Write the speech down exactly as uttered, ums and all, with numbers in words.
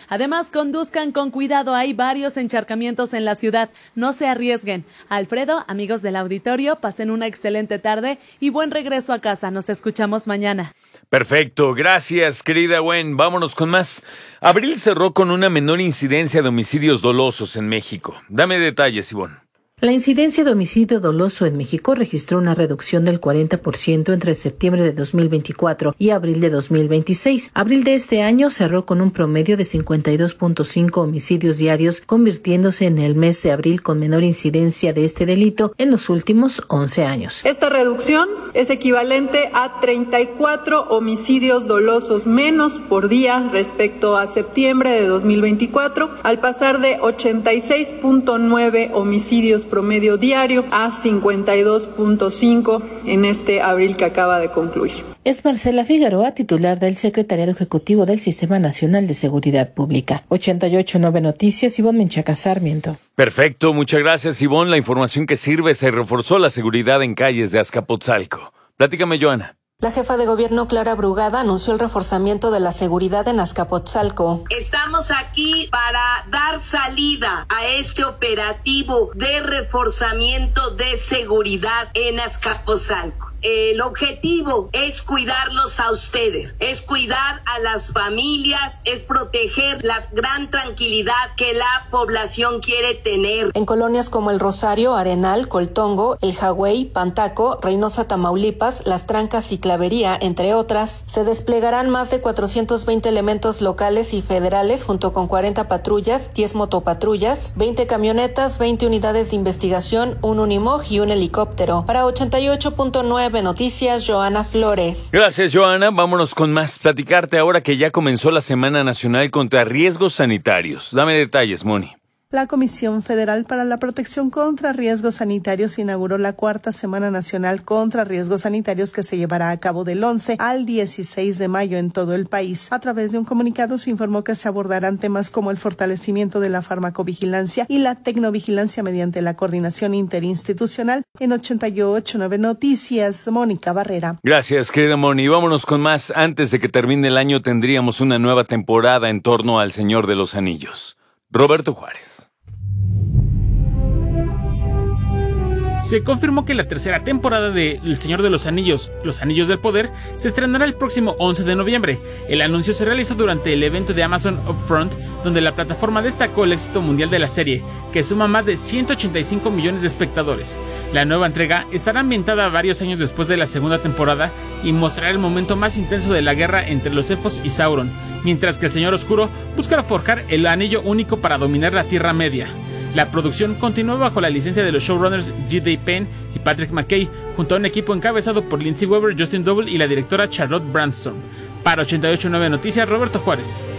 Además, conduzcan con cuidado, hay varios encharcamientos en la ciudad, no se arriesguen. Alfredo, amigos del auditorio, pasen una excelente tarde y buen regreso a casa. Nos escuchamos mañana. Perfecto, gracias, querida Gwen. Vámonos con más. Abril cerró con una menor incidencia de homicidios dolosos en México. Dame detalles, Ivonne. La incidencia de homicidio doloso en México registró una reducción del cuarenta por ciento entre septiembre de dos mil veinticuatro y abril de dos mil veintiséis. Abril de este año cerró con un promedio de cincuenta y dos punto cinco homicidios diarios, convirtiéndose en el mes de abril con menor incidencia de este delito en los últimos once años. Esta reducción es equivalente a treinta y cuatro homicidios dolosos menos por día respecto a septiembre de dos mil veinticuatro, al pasar de ochenta y seis punto nueve homicidios promedio diario a cincuenta y dos punto cinco en este abril que acaba de concluir. Es Marcela Figueroa, titular del Secretariado Ejecutivo del Sistema Nacional de Seguridad Pública. ochenta y ocho punto nueve Noticias, Ivonne Menchaca Sarmiento. Perfecto, muchas gracias, Ivonne. La información que sirve: se reforzó la seguridad en calles de Azcapotzalco. Platícame, Joana. La jefa de gobierno Clara Brugada anunció el reforzamiento de la seguridad en Azcapotzalco. Estamos aquí para dar salida a este operativo de reforzamiento de seguridad en Azcapotzalco. El objetivo es cuidarlos a ustedes, es cuidar a las familias, es proteger la gran tranquilidad que la población quiere tener. En colonias como El Rosario, Arenal, Coltongo, El Jagüey, Pantaco, Reynosa, Tamaulipas, Las Trancas y Clavería, entre otras, se desplegarán más de cuatrocientos veinte elementos locales y federales junto con cuarenta patrullas, diez motopatrullas, veinte camionetas, veinte unidades de investigación, un Unimog y un helicóptero. Para ochenta y ocho punto nueve Noticias, Joana Flores. Gracias, Joana. Vámonos con más. Platicarte ahora que ya comenzó la Semana Nacional contra Riesgos Sanitarios. Dame detalles, Moni. La Comisión Federal para la Protección contra Riesgos Sanitarios inauguró la cuarta Semana Nacional contra Riesgos Sanitarios, que se llevará a cabo del once al dieciséis de mayo en todo el país. A través de un comunicado se informó que se abordarán temas como el fortalecimiento de la farmacovigilancia y la tecnovigilancia mediante la coordinación interinstitucional. En ochenta y ocho punto nueve Noticias, Mónica Barrera. Gracias, querida Moni. Vámonos con más. Antes de que termine el año tendríamos una nueva temporada en torno al Señor de los Anillos. Roberto Juárez. Se confirmó que la tercera temporada de El Señor de los Anillos, Los Anillos del Poder, se estrenará el próximo once de noviembre. El anuncio se realizó durante el evento de Amazon Upfront, donde la plataforma destacó el éxito mundial de la serie, que suma más de ciento ochenta y cinco millones de espectadores. La nueva entrega estará ambientada varios años después de la segunda temporada y mostrará el momento más intenso de la guerra entre los elfos y Sauron, mientras que el Señor Oscuro buscará forjar el anillo único para dominar la Tierra Media. La producción continúa bajo la licencia de los showrunners G D Penn y Patrick McKay, junto a un equipo encabezado por Lindsay Weber, Justin Double y la directora Charlotte Branston. Para ochenta y ocho punto nueve Noticias, Roberto Juárez.